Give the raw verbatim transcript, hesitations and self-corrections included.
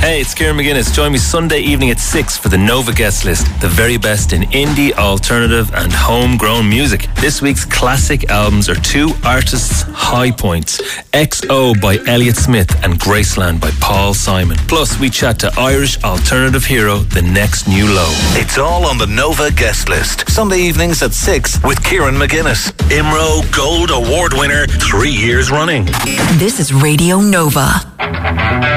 Hey, it's Kieran McGuinness. Join me Sunday evening at six for the Nova Guest List. The very best in indie, alternative and homegrown music. This week's classic albums are two artists' high points. X O by Elliott Smith and Graceland by Paul Simon. Plus, we chat to Irish alternative hero, The Next New Low. It's all on the Nova Guest List. Sunday evenings at six with Kieran McGuinness. I M R O Gold Award winner three years running. This is Radio Nova.